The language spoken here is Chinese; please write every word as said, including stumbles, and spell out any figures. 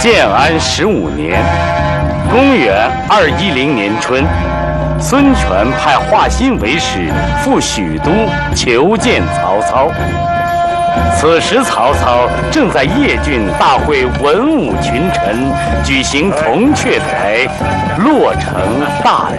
建安十五年，公元二一零年春，孙权派华歆为使赴许都求见曹操。此时曹操正在邺郡大会文武群臣，举行铜雀台，落成大